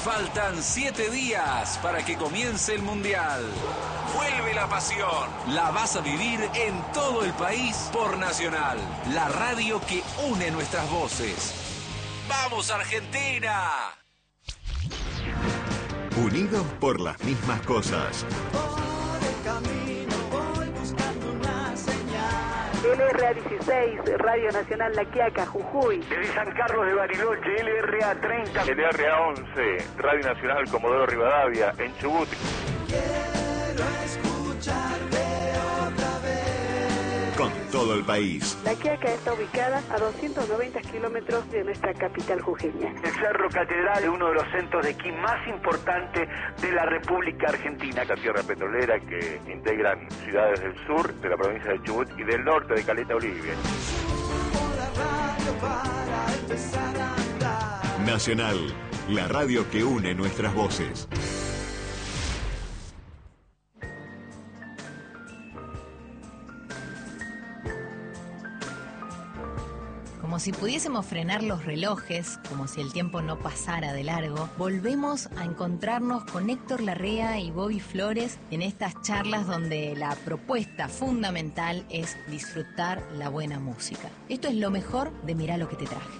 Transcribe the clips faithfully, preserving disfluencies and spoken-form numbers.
Faltan siete días para que comience el Mundial. Vuelve la pasión. La vas a vivir en todo el país por Nacional, la radio que une nuestras voces. ¡Vamos, Argentina! Unidos por las mismas cosas. Por el camino voy buscando una señal. L R A dieciséis, Radio Nacional La Quiaca, Jujuy. Desde San Carlos de Bariloche, L R A treinta. L R A once, Radio Nacional Comodoro Rivadavia, en Chubut. Quiero escucharte otra vez. Con todo el país. La Quiaca está ubicada a doscientos noventa kilómetros de nuestra capital jujeña. El Cerro Catedral es uno de los centros de esquí más importantes de la República Argentina. La tierra petrolera que integran ciudades del sur de la provincia de Chubut y del norte de Caleta Olivia. Subo la radio para empezar a andar. Nacional, la radio que une nuestras voces. Como si pudiésemos frenar los relojes, como si el tiempo no pasara de largo, volvemos a encontrarnos con Héctor Larrea y Bobby Flores en estas charlas donde la propuesta fundamental es disfrutar la buena música. Esto es lo mejor de Mirá lo que te traje.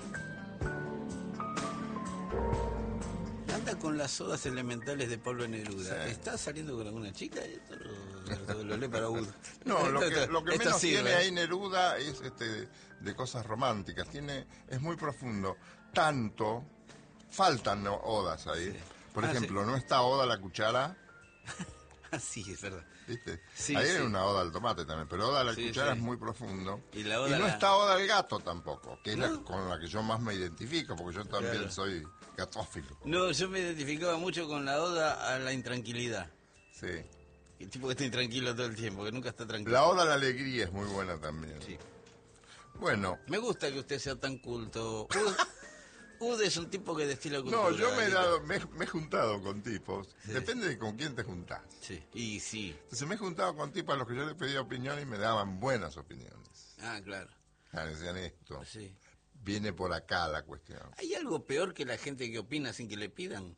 Anda con las sodas elementales de Pablo Neruda. Sí. ¿Estás saliendo con alguna chica? Esto lo, lo, lo lee para uno. No, lo que, lo que menos sirve. tiene ahí Neruda es este de cosas románticas. Tiene, es muy profundo. Tanto, faltan odas ahí. Sí. Por ah, ejemplo, sí. No está Oda a la cuchara. Sí, es verdad. ¿Viste? Sí, ahí sí. Hay una Oda al tomate también, pero Oda a la sí, cuchara sí. Es muy profundo. Y, la oda y no la... está Oda al gato tampoco, que es ¿no? la con la que yo más me identifico, porque yo también claro. Soy gatófilo. No, yo me identificaba mucho con la Oda a la intranquilidad. Sí. El tipo que está intranquilo todo el tiempo, que nunca está tranquilo. La Oda a la alegría es muy buena también. Sí. Bueno. Me gusta que usted sea tan culto. Ude es un tipo que destila cultura. No, yo me he, dado, me, me he juntado con tipos. Sí. Depende de con quién te juntás. Sí, y sí. Entonces me he juntado con tipos a los que yo les pedía opinión y me daban buenas opiniones. Ah, claro. Ah, decían esto. Sí. Viene por acá la cuestión. ¿Hay algo peor que la gente que opina sin que le pidan?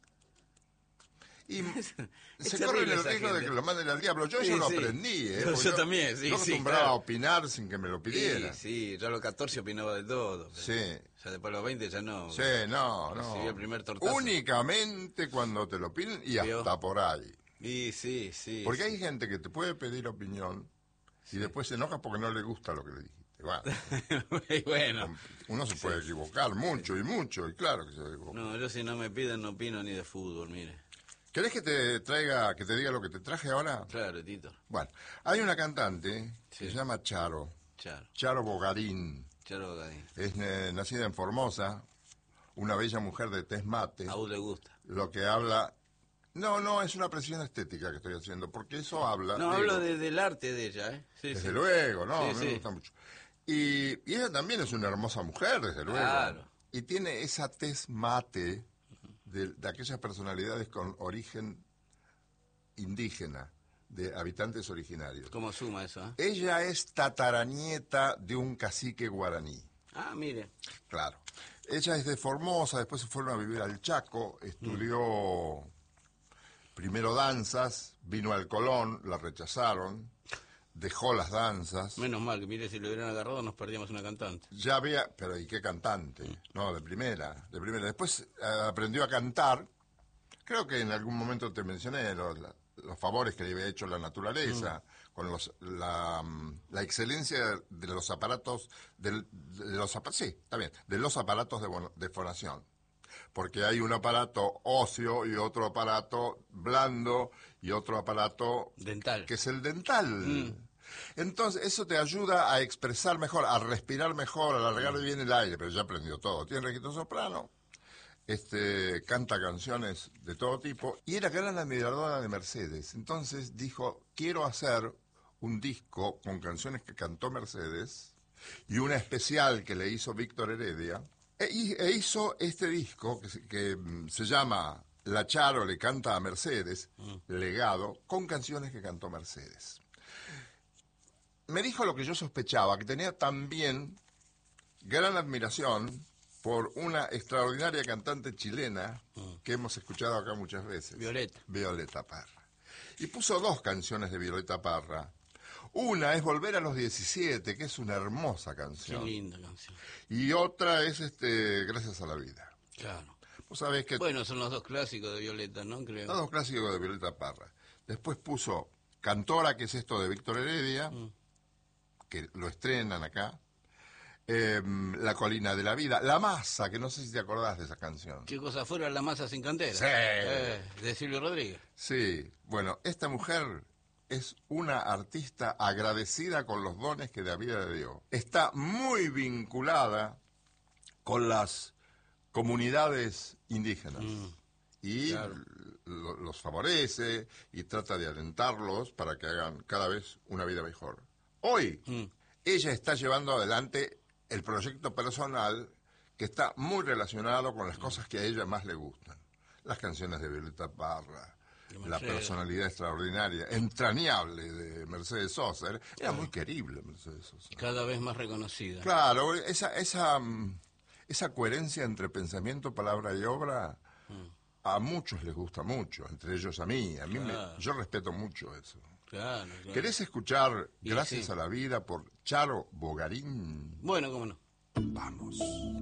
Y se corre el riesgo de que lo manden al diablo. Yo sí, eso lo sí. aprendí, ¿eh? Yo, yo también, sí. Yo acostumbraba sí, claro. a opinar sin que me lo pidieran. Sí, sí, yo a los catorce opinaba de todo. Sí. Ya después a los veinte ya no. Sí, no, no. El primer tortazo. Únicamente cuando te lo piden y hasta ¿vio? Por ahí. Sí, sí, sí. Porque sí. hay gente que te puede pedir opinión sí. Y después se enoja porque no le gusta lo que le dijiste. Bueno, bueno. Uno se puede sí. equivocar mucho y mucho, y claro que se equivoca. No, yo si no me piden no opino ni de fútbol, mire. ¿Querés que te traiga, que te diga lo que te traje ahora? Claro, Tito. Bueno, hay una cantante sí. que se llama Charo. Charo. Charo Bogarín. Charo Bogarín. Es eh, nacida en Formosa, una bella mujer de tez mate. A vos le gusta. Lo que habla... No, no, es una presión estética que estoy haciendo, porque eso habla... No, digo, hablo de, del arte de ella, ¿eh? Sí, desde sí. luego, no, sí, a mí sí. me gusta mucho. Y, y ella también es una hermosa mujer, desde luego. Claro. Y tiene esa tez mate de, de aquellas personalidades con origen indígena, de habitantes originarios. ¿Cómo suma eso? Eh? Ella es tataranieta de un cacique guaraní. Ah, mire. Claro. Ella es de Formosa, después se fueron a vivir al Chaco, estudió mm. primero danzas, vino al Colón, la rechazaron, dejó las danzas. Menos mal, que mire, si lo hubieran agarrado nos perdíamos una cantante. Ya había, pero ¿y qué cantante? Mm. No, de primera, de primera. Después eh, aprendió a cantar. Creo que en algún momento te mencioné los, los favores que le había hecho la naturaleza, mm. con los, la, la excelencia de los aparatos, del, de los sí, está bien, de los aparatos de, de fonación. Porque hay un aparato óseo y otro aparato blando y otro aparato dental, que es el dental. Mm. Entonces eso te ayuda a expresar mejor, a respirar mejor, a alargar bien el aire, pero ya aprendió todo. Tiene registro soprano. Este, canta canciones de todo tipo y era gran admiradora de Mercedes. Entonces dijo, quiero hacer un disco con canciones que cantó Mercedes y una especial que le hizo Víctor Heredia e, e hizo este disco que, se, que se llama La Charo le canta a Mercedes, mm. legado, con canciones que cantó Mercedes. Me dijo lo que yo sospechaba, que tenía también gran admiración por una extraordinaria cantante chilena, mm. que hemos escuchado acá muchas veces. Violeta. Violeta Parra. Y puso dos canciones de Violeta Parra. Una es Volver a los diecisiete, que es una hermosa canción. Qué linda canción. Y otra es este Gracias a la vida. Claro. Vos sabés que... Bueno, son los dos clásicos de Violeta, ¿no? Creo. Los dos clásicos de Violeta Parra. Después puso Cantora, que es esto de Víctor Heredia, mm. que lo estrenan acá. Eh, La colina de la vida. La masa, que no sé si te acordás de esa canción. ¿Qué cosa fuera La masa sin cantera? Sí. Eh, de Silvio Rodríguez. Sí. Bueno, esta mujer es una artista agradecida con los dones que David le dio. Está muy vinculada con las comunidades indígenas. Mm, y claro. lo, los favorece y trata de alentarlos para que hagan cada vez una vida mejor. Hoy, mm. ella está llevando adelante el proyecto personal que está muy relacionado con las mm. cosas que a ella más le gustan. Las canciones de Violeta Parra, la personalidad extraordinaria, entrañable de Mercedes Sosa. Era claro. muy querible Mercedes Sosa. Cada vez más reconocida. Claro, esa, esa, esa coherencia entre pensamiento, palabra y obra, mm. a muchos les gusta mucho, entre ellos a mí. A mí claro. me, yo respeto mucho eso. Claro, claro. ¿Querés escuchar y Gracias sí. a la vida por Charo Bogarín? Bueno, cómo no. Vamos.